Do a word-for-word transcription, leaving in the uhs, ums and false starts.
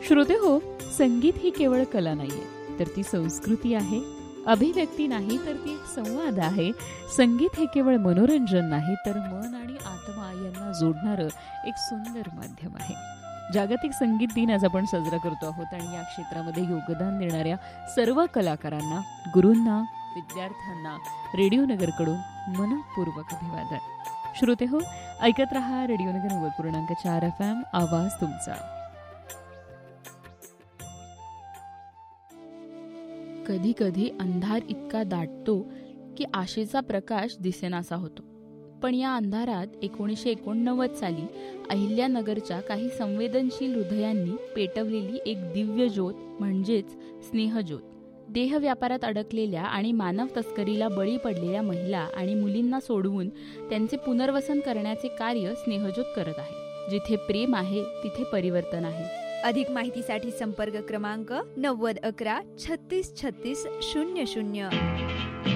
श्रोते हो, संगीत ही केवळ कला नाहीये, तर ती संस्कृती आहे. अभिव्यक्ती नाही, तर ती एक संवाद आहे. संगीत हे केवळ मनोरंजन नाही, तर मन आणि आत्मा यांना जोडणारं एक सुंदर माध्यम आहे. जागतिक संगीत दिन आज आपण साजरा करतो आहोत आणि या क्षेत्रामध्ये योगदान देणाऱ्या सर्व कलाकारांना, गुरूंना, विद्यार्थ्यांना रेडिओ नगरकडून मनपूर्वक अभिवादन. श्रोते हो, ऐकत रहा रेडिओ नगर नव्वद पूर्णांक चार एफ एम, आवाज तुमचा. कधी कधी अंधार इतका दाटतो की आशेचा प्रकाश दिसेनासा होतो. पण या अंधारात एकोणीसशे एकोणनव्वद साली अहिल्यानगरच्या काही संवेदनशील हृदयांनी पेटवलेली एक दिव्य ज्योत म्हणजेच स्नेहज्योत. देहव्यापारात अडकलेल्या आणि मानव तस्करीला बळी पडलेल्या महिला आणि मुलींना सोडवून त्यांचे पुनर्वसन करण्याचे कार्य स्नेहज्योत करत आहे. जिथे प्रेम आहे तिथे परिवर्तन आहे. अधिक माहितीसाठी संपर्क क्रमांक नव्वद अकरा छत्तीस छत्तीस शून्य शून्य.